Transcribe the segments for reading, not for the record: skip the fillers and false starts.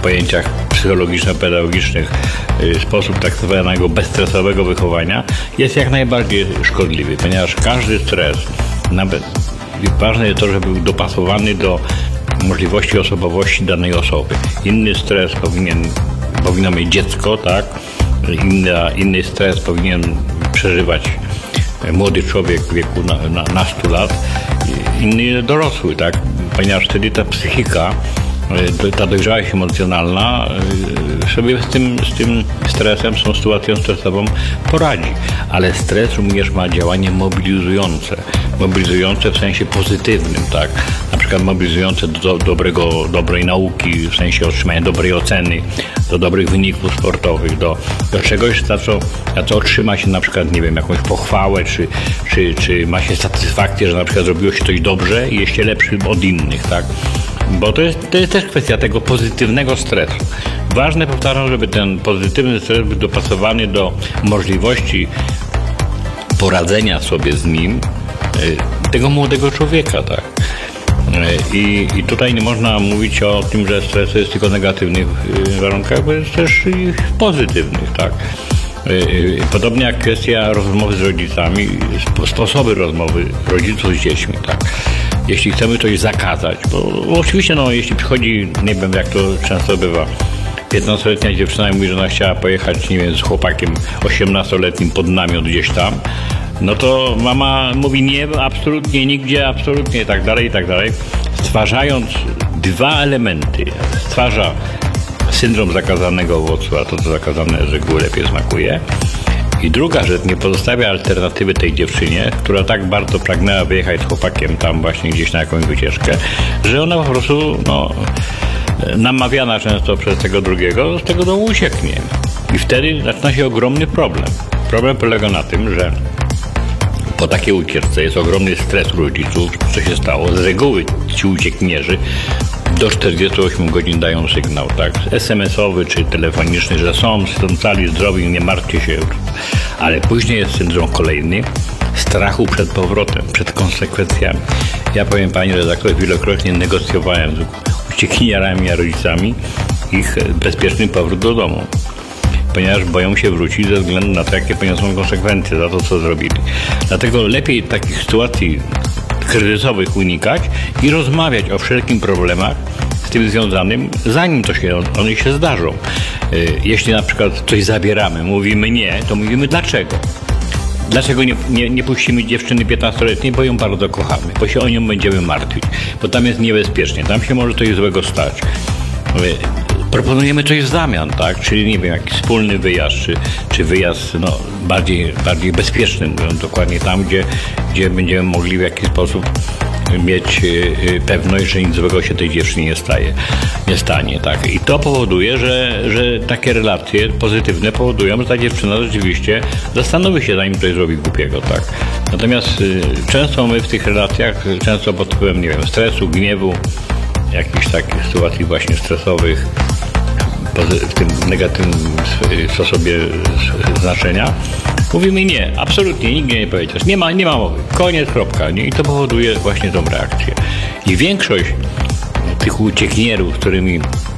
pojęciach psychologiczno-pedagogicznych sposób tak zwanego bezstresowego wychowania jest jak najbardziej szkodliwy, ponieważ każdy stres, nawet ważne jest to, żeby był dopasowany do możliwości osobowości danej osoby. Inny stres powinno mieć dziecko, tak? Inny stres powinien przeżywać młody człowiek w wieku nastu lat, inny dorosły, tak? Ponieważ wtedy ta psychika, ta dojrzałość emocjonalna sobie z tym stresem, z tą sytuacją stresową poradzi. Ale stres również ma działanie mobilizujące w sensie pozytywnym, tak? Na przykład mobilizujące do dobrej nauki, w sensie otrzymania dobrej oceny, do dobrych wyników sportowych, do czegoś, za co otrzyma się na przykład, nie wiem, jakąś pochwałę, czy ma się satysfakcję, że na przykład zrobiło się coś dobrze i jest się lepszym od innych, tak? Bo to jest też kwestia tego pozytywnego stresu. Ważne, powtarzam, żeby ten pozytywny stres był dopasowany do możliwości poradzenia sobie z nim tego młodego człowieka, tak? I tutaj nie można mówić o tym, że stres jest tylko w negatywnych warunkach, bo jest też i w pozytywnych, tak? Podobnie jak kwestia rozmowy z rodzicami, sposoby rozmowy rodziców z dziećmi, tak? Jeśli chcemy coś zakazać, bo oczywiście, jeśli przychodzi, nie wiem jak to często bywa, 15-letnia dziewczyna mówi, że ona chciała pojechać, nie wiem, z chłopakiem 18-letnim pod namiot gdzieś tam, no to mama mówi nie, absolutnie nigdzie, absolutnie i tak dalej, stwarzając dwa elementy. Stwarza syndrom zakazanego owocu, a to co zakazane z reguły lepiej smakuje. I druga rzecz, nie pozostawia alternatywy tej dziewczynie, która tak bardzo pragnęła wyjechać z chłopakiem tam właśnie gdzieś na jakąś wycieczkę, że ona po prostu, namawiana często przez tego drugiego, z tego domu ucieknie. I wtedy zaczyna się ogromny problem. Problem polega na tym, że po takiej ucieczce jest ogromny stres rodziców, co się stało. Z reguły ci uciekinierzy do 48 godzin dają sygnał, tak, SMS-owy czy telefoniczny, że są cali, zdrowi, nie martwcie się. Ale później jest syndrom kolejny, strachu przed powrotem, przed konsekwencjami. Ja powiem pani redaktor, wielokrotnie negocjowałem z uciekinierami a rodzicami ich bezpieczny powrót do domu, ponieważ boją się wrócić ze względu na to, jakie poniosą konsekwencje za to, co zrobili. Dlatego lepiej takich sytuacji kryzysowych unikać i rozmawiać o wszelkim problemach z tym związanym, zanim one się zdarzą. Jeśli na przykład coś zabieramy, mówimy nie, to mówimy dlaczego. Dlaczego nie puścimy dziewczyny 15-letniej, bo ją bardzo kochamy, bo się o nią będziemy martwić, bo tam jest niebezpiecznie, tam się może coś złego stać. Proponujemy coś w zamian, tak? Czyli nie wiem, jakiś wspólny wyjazd, czy wyjazd bardziej bezpieczny, mówiąc dokładnie tam, gdzie będziemy mogli w jakiś sposób mieć pewność, że nic złego się tej dziewczynie nie stanie, tak? I to powoduje, że takie relacje pozytywne powodują, że ta dziewczyna rzeczywiście zastanowi się, zanim coś zrobi głupiego, tak? Natomiast często my w tych relacjach, często pod wpływem, nie wiem, stresu, gniewu, jakichś takich sytuacji właśnie stresowych, w tym negatywnym sposobie znaczenia, mówimy nie, absolutnie, nigdy nie powiedzieć, nie ma mowy, koniec, kropka, nie? I to powoduje właśnie tą reakcję. I większość tych uciekinierów, z którymi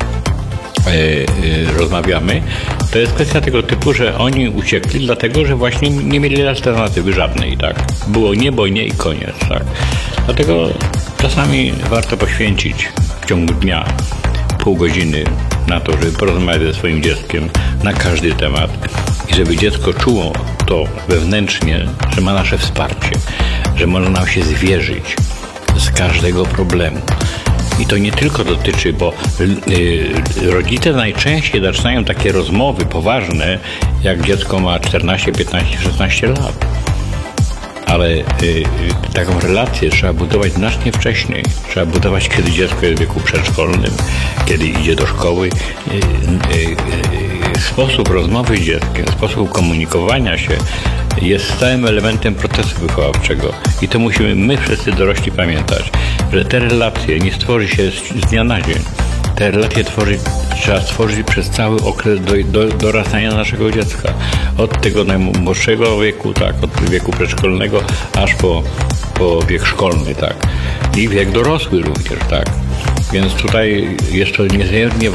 rozmawiamy, to jest kwestia tego typu, że oni uciekli dlatego, że właśnie nie mieli alternatywy żadnej, tak? Było nie i koniec, tak? Dlatego czasami warto poświęcić w ciągu dnia pół godziny na to, żeby porozmawiać ze swoim dzieckiem na każdy temat i żeby dziecko czuło to wewnętrznie, że ma nasze wsparcie, że może nam się zwierzyć z każdego problemu. I to nie tylko dotyczy, bo rodzice najczęściej zaczynają takie rozmowy poważne, jak dziecko ma 14, 15, 16 lat. Ale taką relację trzeba budować znacznie wcześniej. Trzeba budować, kiedy dziecko jest w wieku przedszkolnym, kiedy idzie do szkoły. Sposób rozmowy z dzieckiem, sposób komunikowania się jest stałym elementem procesu wychowawczego. I to musimy my wszyscy dorośli pamiętać, że te relacje nie stworzy się z dnia na dzień. Te relacje trzeba stworzyć przez cały okres dorastania naszego dziecka. Od tego najmłodszego wieku, tak, od wieku przedszkolnego, aż po wiek szkolny, tak. I wiek dorosły również, tak. Więc tutaj jest to niezmiernie